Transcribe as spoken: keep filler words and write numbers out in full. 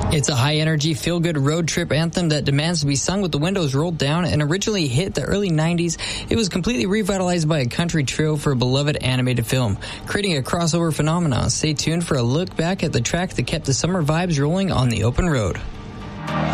It's a high-energy, feel-good road trip anthem that demands to be sung with the windows rolled down, and originally hit the early nineties. It was completely revitalized by a country trio for a beloved animated film, creating a crossover phenomenon. Stay tuned for a look back at the track that kept the summer vibes rolling on the open road.